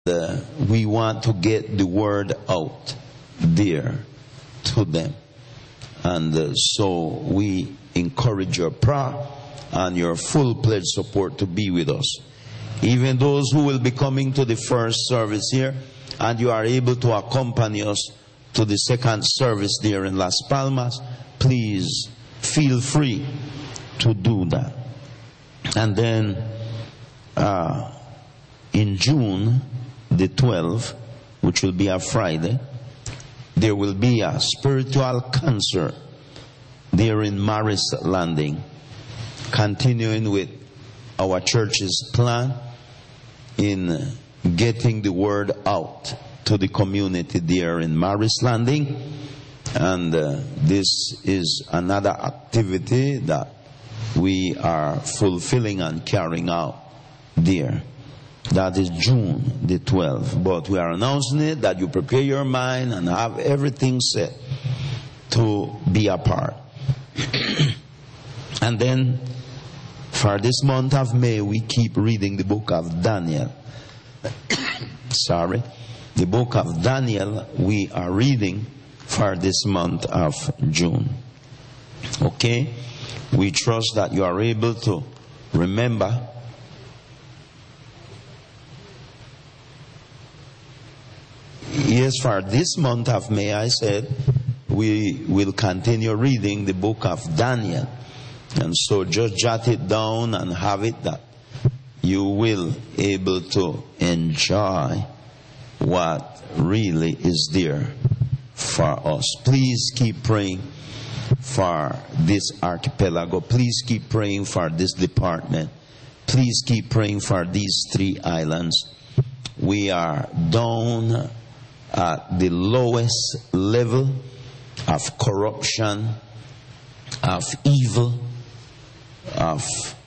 we want to get the word out there to them. And so we encourage your prayer and your full-pledged support to be with us. Even those who will be coming to the first service here, and you are able to accompany us to the second service there in Las Palmas, please feel free to do that. And then in June the 12th, which will be a Friday, there will be a spiritual concert there in Maris Landing, continuing with our church's plan in getting the word out to the community there in Maris Landing. And this is another activity that we are fulfilling and carrying out there. That is June the 12th. But we are announcing it that you prepare your mind and have everything set to be a part. And then for this month of May, we keep reading the book of Daniel. The book of Daniel we are reading for this month of June. Okay? We trust that you are able to remember. Yes, for this month of May, I said, we will continue reading the book of Daniel. And so just jot it down and have it that you will able to enjoy what really is there for us. Please keep praying for this archipelago. Please keep praying for this department. Please keep praying for these 3 islands. We are down at the lowest level of corruption, of evil, of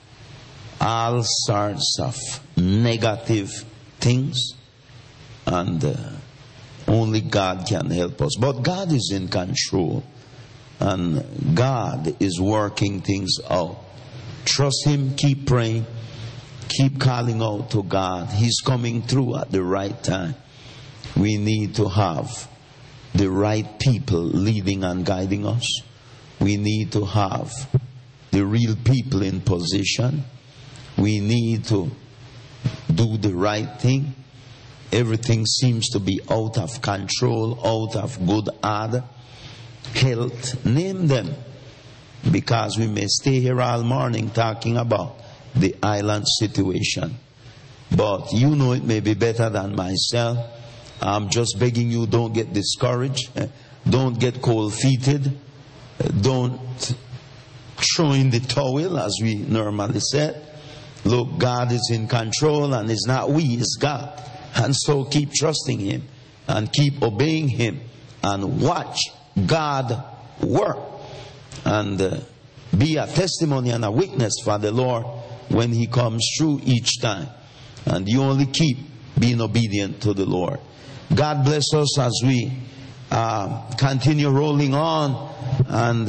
all sorts of negative things, and only God can help us. But God is in control, and God is working things out. Trust Him, keep praying, keep calling out to God. He's coming through at the right time. We need to have the right people leading and guiding us. We need to have the real people in position. We need to do the right thing. Everything seems to be out of control, out of good order. Health, name them. Because we may stay here all morning talking about the island situation. But you know it may be better than myself. I'm just begging you, don't get discouraged. Don't get cold-feeted. Don't throw in the towel, as we normally said. Look, God is in control, and it's not we, it's God. And so keep trusting Him and keep obeying Him and watch God work and be a testimony and a witness for the Lord when He comes through each time. And you only keep being obedient to the Lord. God bless us as we continue rolling on, and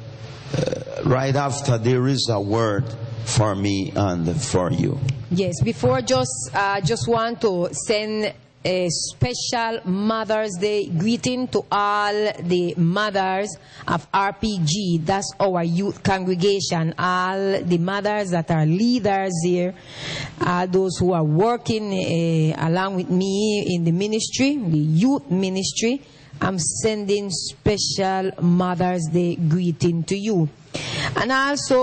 right after there is a word for me and for you. Yes, before just want to send a special Mother's Day greeting to all the mothers of RPG. That's our youth congregation. All the mothers that are leaders here, those who are working along with me in the ministry, the youth ministry. I'm sending special Mother's Day greeting to you. And also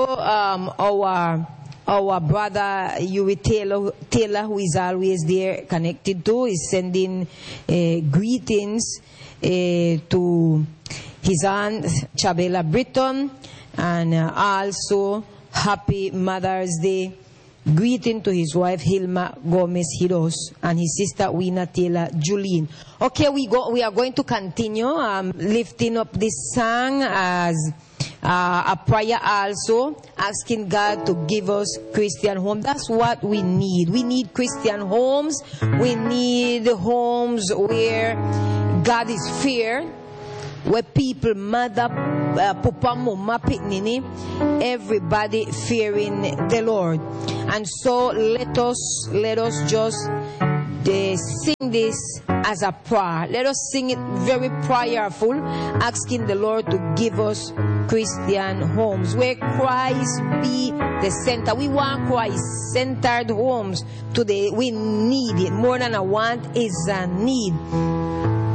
our brother Yuri Taylor, who is always there connected to, is sending greetings to his aunt Chabela Britton, and also happy Mother's Day greeting to his wife Hilma Gomez Hiros and his sister Wina Taylor Julene. Okay, we are going to continue lifting up this song as a prayer, also asking God to give us Christian home. That's what we need. We need Christian homes. We need homes where God is feared, where people, mother, papa, mama, pitnini, everybody fearing the Lord. And so let us just they sing this as a prayer. Let us sing it very prayerful, asking the Lord to give us Christian homes where Christ be the center. We want Christ-centered homes today. We need it. More than a want is a need.